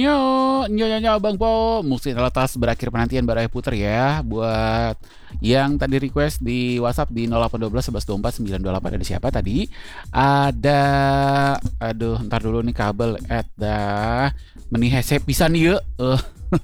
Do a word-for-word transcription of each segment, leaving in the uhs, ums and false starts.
Yo, nyo nyo nyo Bang Po, musik atas berakhir penantian Baraya Puter ya. Buat yang tadi request di WhatsApp di nol delapan satu dua satu satu dua empat sembilan dua delapan, ada siapa tadi? Ada, aduh, ntar dulu nih kabel, ada menihese pisan yuk. Uh.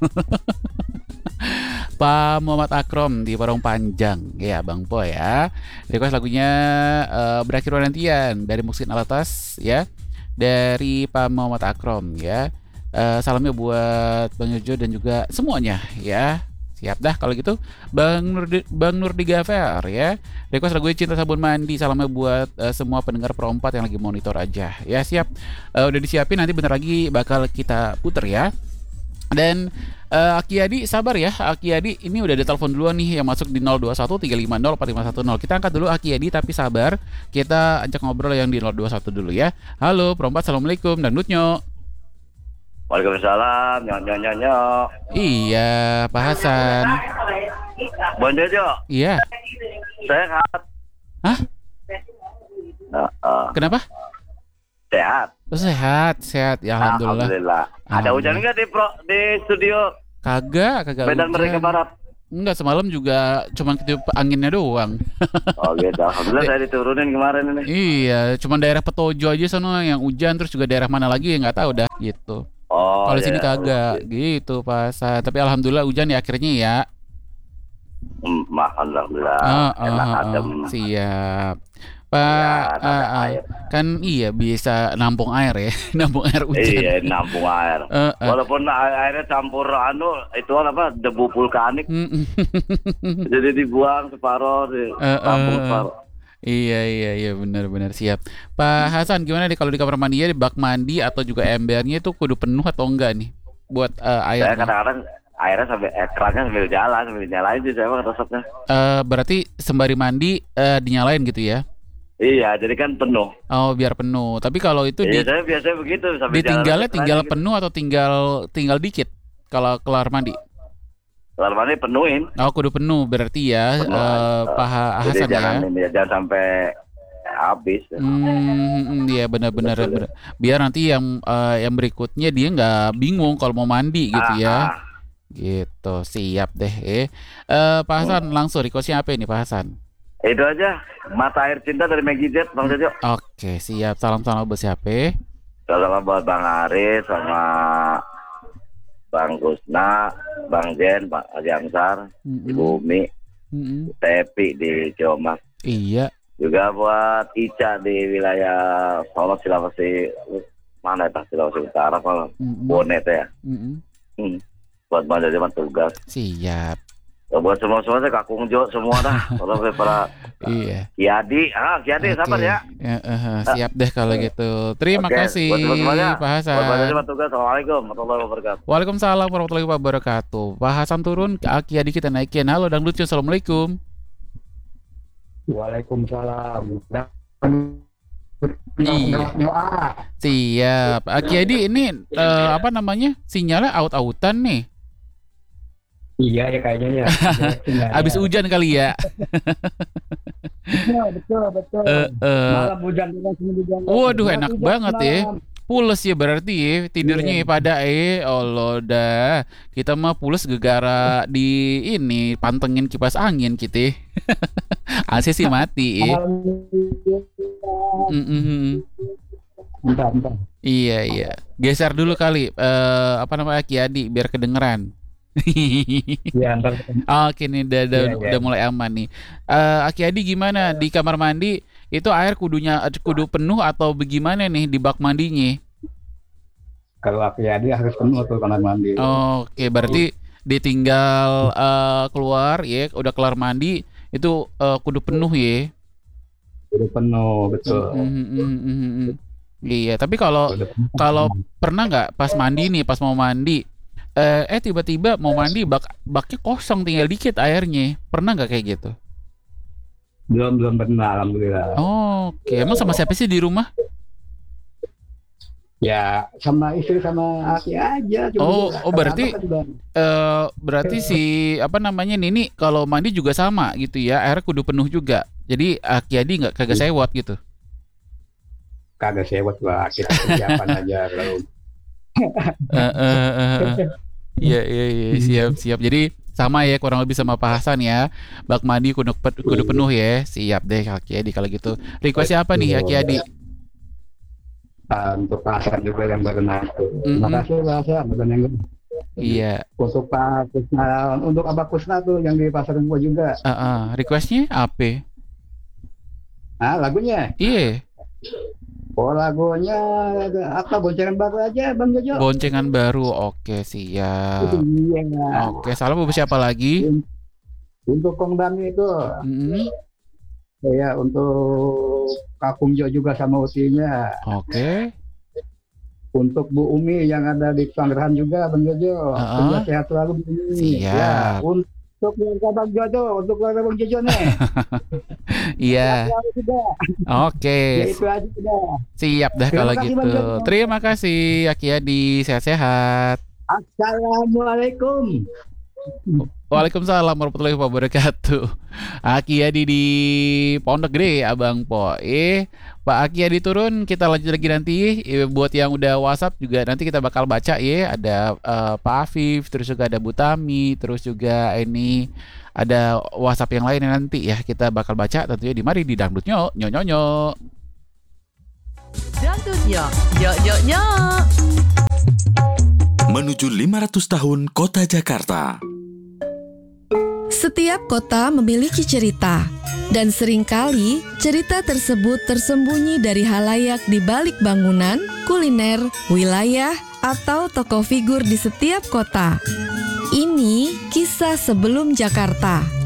Pak Muhammad Akrom di Parung Panjang ya Bang Po ya. Request lagunya uh, berakhir penantian dari musik atas ya, dari Pak Muhammad Akrom ya. Uh, salamnya buat Bang Yojo dan juga semuanya ya. Siap dah kalau gitu. Bang Nurdi, Bang Nurdi Gafer ya. Request lagu Cinta Sabun Mandi. Salamnya buat uh, semua pendengar Pro empat yang lagi monitor aja. Ya siap. Uh, udah disiapin, nanti bentar lagi bakal kita puter ya. Dan uh, Aki Adi sabar ya. Aki Adi ini udah ada telepon duluan nih yang masuk di nol dua satu tiga lima nol empat lima satu nol. Kita angkat dulu Aki Adi, tapi sabar. Kita ajak ngobrol yang di nol dua satu dulu ya. Halo Pro empat, assalamualaikum dan Nutnyo. Waalaikumsalam, nyok nyok nyok nyok. Iya, Pak Hasan. Bang Jojo. Iya. Sehat. Hah? Uh, uh, Kenapa? sehat. Oh, sehat, sehat ya alhamdulillah. Alhamdulillah. Ada hujan nggak di pro di studio? Kagak, kagak Medan hujan. Merdeka Barat. Enggak, semalam juga cuma ketiup anginnya doang. Oh gitu. Alhamdulillah saya diturunin kemarin ini. Iya, cuma daerah Petojo aja sana yang hujan, terus juga daerah mana lagi yang nggak tahu dah gitu. Oh. Kalau iya, sini iya. kagak gitu Pak Hasan. Tapi alhamdulillah hujan ya akhirnya ya. Hmm, alhamdulillah. Oh, oh, Enak oh, adem. oh. Siap. Pak, Ya, ah, ada ah. air. Kan iya bisa nampung air ya, nampung air hujan. Iya, nampung air. Eh, eh. Walaupun air- airnya campur anu itu apa debu vulkanik, Mm-mm. jadi dibuang separuh, Eh, ditampung eh. separuh. Iya iya iya benar-benar siap. Pak Hasan, gimana nih kalau di kamar mandi ya, di bak mandi atau juga embernya itu kudu penuh atau enggak nih buat eh, Saya airnya? kadang-kadang airnya sampai eh, kerannya sambil jalan, sambil nyalain sih saya mah resepnya. Eh, berarti sembari mandi eh, dinyalain gitu ya? Iya, jadi kan penuh. Oh biar penuh. Tapi kalau itu di, Iya, saya biasanya begitu sambil ditinggalnya jalan tinggal gitu. penuh atau tinggal tinggal dikit kalau kelar mandi? Kelar mandi penuhin. Oh kudu penuh berarti ya Penuh. eh, Pak Ha- Jadi Hasan jangan ya. ini ya, jangan sampai habis. Hmm, iya benar-benar Betul. benar. Biar nanti yang eh, yang berikutnya dia nggak bingung kalau mau mandi gitu Ah, ya. ah. Gitu, siap deh. Eh, Eh, Pak Hasan langsung requestnya apa ini Pak Hasan? Itu aja. Mata Air Cinta dari Maggie Z, Bang Jojo. Oke, siap. Salam-salam buat siapa? Salam buat Bang Aris sama Bang Kusna, Bang Jen, Pak Haji Amsar, Mm-mm. Ibu Umi, Mm-mm. Tepi di Ciomas. Iya. Juga buat Ica di wilayah Solo, Sulawesi mana ya, Sulawesi Utara, kalau Mm-mm. Bonet ya. Mm-mm. Hmm. Buat Bang Jojo tugas. Siap. Ya, buat semua-semua saya Kakung Jo semua dah. Kalau para Iya. Kiadi, ah Kiadi Oke. sabar ya. Ya, eh, siap deh kalau gitu. Terima Oke, kasih buat semuanya. Pak Buat Bang Hasan. Jojo tugas. Assalamualaikum warahmatullahi wabarakatuh. Waalaikumsalam warahmatullahi wabarakatuh. Pak Hasan turun, Aki Adi kita naikin. Halo Dang Lucu, assalamualaikum. Waalaikumsalam. Dan Iya. doa. Siap. Aki Adi ini eh, apa namanya? Sinyalnya out-outan nih. Iya ya kayaknya ya. Habis hujan kali ya. Betul, betul, betul. Eh, eh. Malam hujan dengan sini hujan. Waduh, Hujan enak hujan banget ya. semalam. Pules ya berarti ya tidurnya Iya. pada eh Allah dah. Kita mah pules gegara di ini pantengin kipas angin kita. A C sih mati ya. Alhamdulillah. Mm-mm. Bentar, bentar. Iya iya. Geser dulu kali eh apa namanya Ki Adi biar kedengeran. Ya, ntar. Oke nih udah, udah, Iya, iya. udah mulai aman nih. Eh Aki Adi gimana di kamar mandi itu air kudunya kudu penuh atau bagaimana nih di bak mandinya? Kalau aku ya dia harus penuh tuh kamar mandi. Oke, berarti ditinggal eh, keluar ya, udah kelar mandi itu eh, kudu penuh ya. Udah penuh, betul. Mhm, mhm, mhm, mhm. Iya, tapi kalau Udah penuh. kalau pernah nggak pas mandi nih, pas mau mandi, eh, eh tiba-tiba mau mandi bak baknya kosong tinggal dikit airnya, pernah nggak kayak gitu? belum belum pernah, alhamdulillah. Oke, emang sama siapa sih di rumah? Ya sama istri sama Aki aja. Cuma Oh, juga oh berarti anak-anak kan juga. eh berarti si apa namanya Nini kalau mandi juga sama gitu ya, airnya kudu penuh juga. Jadi Aki Adi nggak kagak Iya. sewot gitu. Kagak sewot lah, kita persiapan aja kalau Eh, eh, eh, eh. Iya, iya, iya, siap, siap. Jadi sama ya kurang lebih sama Pak Hasan ya. Bak mandi kudu, pe- kudu penuh ya. Siap deh Aki Adi kalau gitu. Requestnya apa nih Aki Adi? Ah, untuk pasar juga yang berenang itu. Terima Mm-mm. kasih Pak Hasan, berenang. Iya. Untuk Pak Kusna, untuk Abah Kusna tuh yang di Pasar Minggu juga. Ah, ah. Requestnya apa? Nah, lagunya. Iya. Oh, lagunya apa? Boncengan baru aja, Bang Jojo. Boncengan baru. Oke, siap. Iya. Oke, salam buat siapa lagi? Untuk Kong Dami itu, Mm-mm. ya untuk Kakung Jo juga sama Utinya. Oke. Untuk Bu Umi yang ada di Panggrahan juga, Bang Jojo. Ah, ah. Semoga sehat selalu Bu Umi. Siap. Ya, untuk keluarga Bang Jojo, untuk keluarga Bang Jojo nih. Iya. Selalu juga. Oke. Ya itu aja udah. Siap dah Terima kalau kasih, gitu. Bang Jojo. Terima kasih Aki Adi. Sehat-sehat. Assalamualaikum. Waalaikumsalam warahmatullahi wabarakatuh. Aki Adi di Pondok Gede, Abang Po. Eh, Pak Aki Adi turun, kita lanjut lagi nanti. Eh, buat yang udah WhatsApp juga nanti kita bakal baca ya. Ada eh, Pak Afif, terus juga ada Bu Tami, terus juga ini ada WhatsApp yang lain nanti ya kita bakal baca tentunya di mari di dangdutnya nyo nyo nyo. Dangdutnya, yo yo yo. Menuju lima ratus tahun Kota Jakarta. Setiap kota memiliki cerita, dan seringkali cerita tersebut tersembunyi dari halayak di balik bangunan, kuliner, wilayah, atau tokoh figur di setiap kota. Ini kisah sebelum Jakarta.